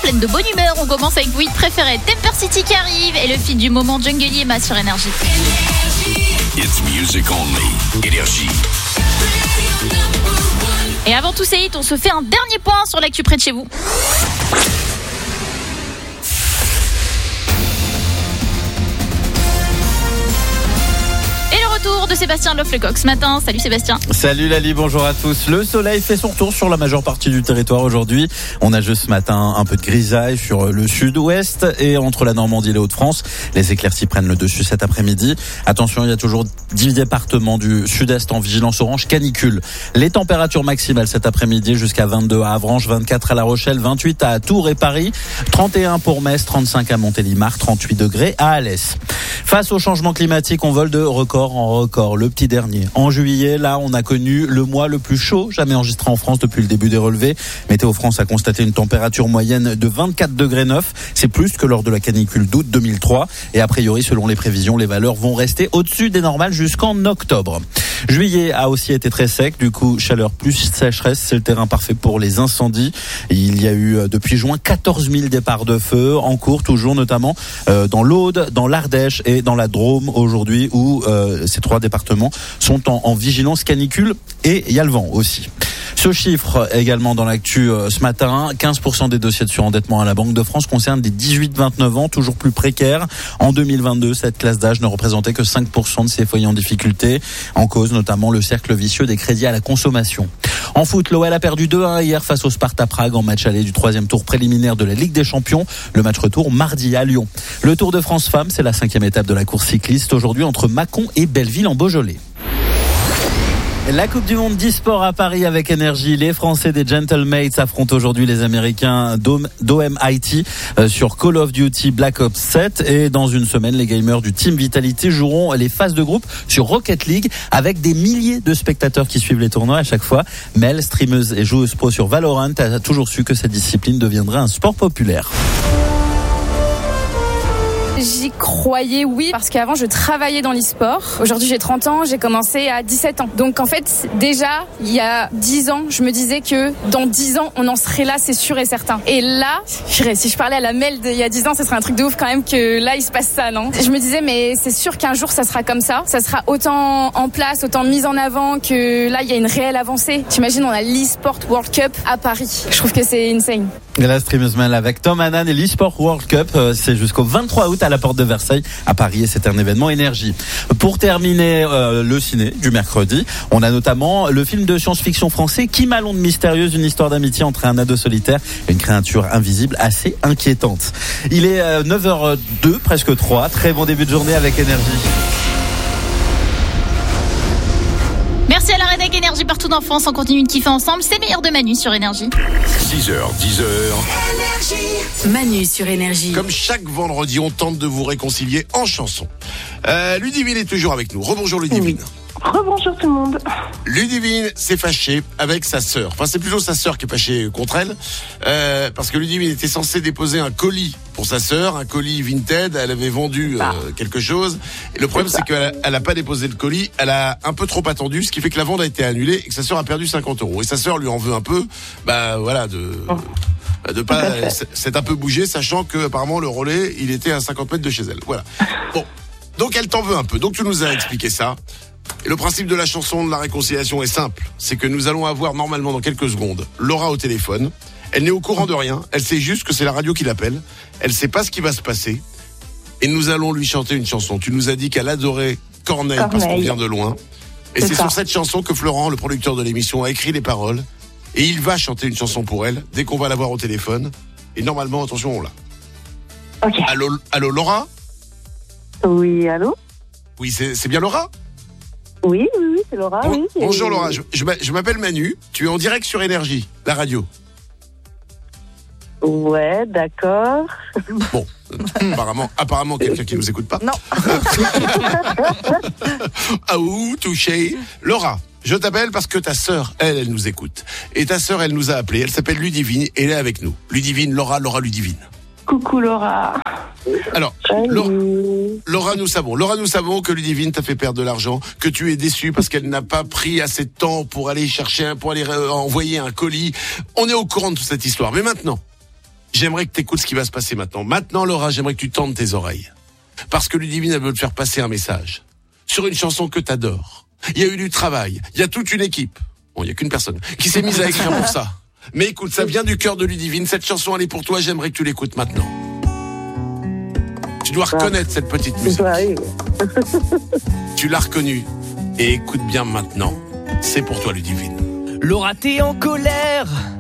pleine de bonne humeur. On commence avec vos hits préférés. Temper City qui arrive et le feat du moment Jungle Yema sur Énergie. It's music only. Énergie. Et avant tous ces hits, on se fait un dernier point sur l'actu près de chez vous. Retour de Sébastien Loff-Lecoq ce matin. Salut Sébastien. Salut Lali, bonjour à tous. Le soleil fait son retour sur la majeure partie du territoire aujourd'hui. On a juste ce matin un peu de grisaille sur le sud-ouest et entre la Normandie et les Hauts-de-France. Les éclaircies prennent le dessus cet après-midi. Attention, il y a toujours 10 départements du sud-est en vigilance orange canicule. Les températures maximales cet après-midi jusqu'à 22 à Avranches, 24 à La Rochelle, 28 à Tours et Paris, 31 pour Metz, 35 à Montélimar, 38 degrés à Alès. Face au changement climatique, on vole de record en record. Le petit dernier. En juillet, là, on a connu le mois le plus chaud jamais enregistré en France depuis le début des relevés. Météo France a constaté une température moyenne de 24 degrés 9. C'est plus que lors de la canicule d'août 2003. Et a priori, selon les prévisions, les valeurs vont rester au-dessus des normales jusqu'en octobre. Juillet a aussi été très sec. Du coup, chaleur plus sécheresse, c'est le terrain parfait pour les incendies. Il y a eu depuis juin 14 000 départs de feu en cours, toujours notamment dans l'Aude, dans l'Ardèche et dans la Drôme aujourd'hui où ces trois départements sont en vigilance canicule et il y a le vent aussi. Ce chiffre également dans l'actu ce matin, 15% des dossiers de surendettement à la Banque de France concernent des 18-29 ans, toujours plus précaires. En 2022, cette classe d'âge ne représentait que 5% de ces foyers en difficulté, en cause notamment le cercle vicieux des crédits à la consommation. En foot, l'OL a perdu 2-1 hier face au Sparta Prague en match aller du 3e tour préliminaire de la Ligue des Champions. Le match retour mardi à Lyon. Le Tour de France Femmes, c'est la 5e étape de la course cycliste aujourd'hui entre Mâcon et Belleville en Beaujolais. La Coupe du Monde d'e-sport à Paris avec Énergie. Les Français des Gentlemates affrontent aujourd'hui les Américains d'OMIT sur Call of Duty Black Ops 7. Et dans une semaine, les gamers du Team Vitality joueront les phases de groupe sur Rocket League avec des milliers de spectateurs qui suivent les tournois à chaque fois. Mel, streameuse et joueuse pro sur Valorant, a toujours su que cette discipline deviendrait un sport populaire. J'y croyais, oui, parce qu'avant je travaillais dans l'e-sport. Aujourd'hui j'ai 30 ans, j'ai commencé à 17 ans. Donc en fait, déjà, il y a 10 ans, je me disais que dans 10 ans, on en serait là, c'est sûr et certain. Et là, si je parlais à la Mel il y a 10 ans, ce serait un truc de ouf quand même que là, il se passe ça, non ? Je me disais, mais c'est sûr qu'un jour, ça sera comme ça. Ça sera autant en place, autant mis en avant que là, il y a une réelle avancée. T'imagines, on a l'e-sport World Cup à Paris. Je trouve que c'est insane. Et la streameuse Mel avec Tom Hanan et l'e-sport World Cup, c'est jusqu'au 23 août à la porte de Versailles à Paris et c'est un événement énergie. Pour terminer le ciné du mercredi, on a notamment le film de science-fiction français Qui m'a l'onde mystérieuse, une histoire d'amitié entre un ado solitaire et une créature invisible assez inquiétante. Il est 9h02, presque 3. Très bon début de journée avec Énergie. Merci à la Rédac Énergie partout en France. On continue de kiffer ensemble. C'est meilleur de Manu sur Énergie. 6h, 10h. Manu sur Énergie. Comme chaque vendredi, on tente de vous réconcilier en chanson. Ludivine est toujours avec nous. Rebonjour Ludivine. Rebonjour tout le monde. Ludivine s'est fâchée avec sa sœur. Enfin, c'est plutôt sa sœur qui est fâchée contre elle. Parce que Ludivine était censée déposer un colis pour sa sœur, un colis Vinted. Elle avait vendu quelque chose. Et le problème, c'est qu'elle n'a pas déposé le colis. Elle a un peu trop attendu, ce qui fait que la vente a été annulée et que sa sœur a perdu 50 €. Et sa sœur lui en veut un peu, de pas s'être un peu bougé, sachant que apparemment le relais, il était à 50 mètres de chez elle. Voilà. Bon. Donc elle t'en veut un peu. Donc tu nous as expliqué ça. Et le principe de la chanson de la réconciliation est simple. C'est que nous allons avoir normalement dans quelques secondes Laura au téléphone. Elle n'est au courant de rien. Elle sait juste que c'est la radio qui l'appelle. Elle sait pas ce qui va se passer. Et nous allons lui chanter une chanson. Tu nous as dit qu'elle adorait Corneille. Parce qu'on vient de loin. Et c'est sur cette chanson que Florent, le producteur de l'émission, a écrit les paroles. Et il va chanter une chanson pour elle dès qu'on va l'avoir au téléphone. Et normalement, attention, on l'a. Ok. Allô, Laura ? Oui, allô ? Oui, c'est bien Laura ? Oui, c'est Laura. Bonjour Laura, je m'appelle Manu. Tu es en direct sur Énergie, la radio. Ouais, d'accord. Bon, apparemment quelqu'un qui nous écoute pas. Non. Ah ouh, touché. Laura, je t'appelle parce que ta sœur, elle nous écoute. Et ta sœur, elle nous a appelé. Elle s'appelle Ludivine et elle est avec nous. Ludivine, Laura, Ludivine. Coucou Laura. Alors, Laura, nous savons que Ludivine t'a fait perdre de l'argent, que tu es déçu parce qu'elle n'a pas pris assez de temps pour aller envoyer un colis. On est au courant de toute cette histoire. Mais maintenant, j'aimerais que tu écoutes ce qui va se passer maintenant. Maintenant, Laura, j'aimerais que tu tendes tes oreilles. Parce que Ludivine, elle veut te faire passer un message. Sur une chanson que t'adores. Il y a eu du travail. Il y a toute une équipe. Bon, il y a qu'une personne qui s'est mise à écrire pour ça. Mais écoute, ça vient du cœur de Ludivine. Cette chanson, elle est pour toi. J'aimerais que tu l'écoutes maintenant. Tu dois reconnaître cette petite musique. Tu l'as reconnue. Et écoute bien maintenant. C'est pour toi, Ludivine. Laura, t'es en colère.